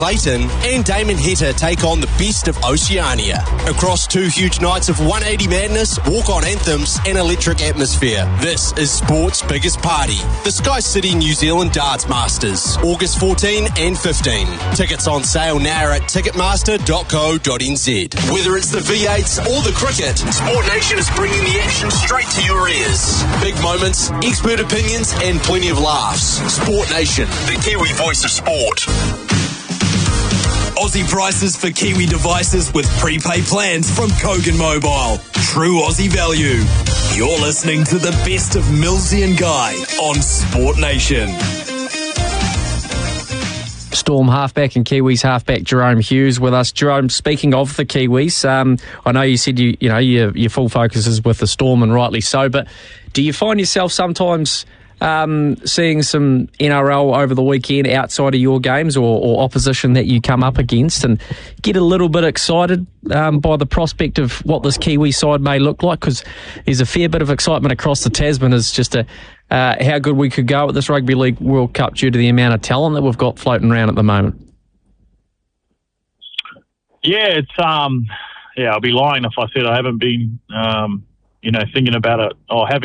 Clayton and Damon Heta take on the best of Oceania. Across 2 huge nights of 180 madness, walk-on anthems and electric atmosphere. This is sport's biggest party, the Sky City New Zealand Darts Masters, August 14 and 15. Tickets on sale now at ticketmaster.co.nz. Whether it's the V8s or the cricket, Sport Nation is bringing the action straight to your ears. Big moments, expert opinions and plenty of laughs. Sport Nation, the Kiwi voice of sport. Aussie prices for Kiwi devices with prepaid plans from Kogan Mobile. True Aussie value. You're listening to the best of Millsy and Guy on Sport Nation. Storm halfback and Kiwis halfback Jerome Hughes with us. Jerome, speaking of the Kiwis, I know you said your full focus is with the Storm, and rightly so, but do you find yourself sometimes seeing some NRL over the weekend outside of your games or opposition that you come up against and get a little bit excited by the prospect of what this Kiwi side may look like? Because there's a fair bit of excitement across the Tasman as just how good we could go at this Rugby League World Cup due to the amount of talent that we've got floating around at the moment. Yeah, it's I'll be lying if I said I haven't been thinking about it or having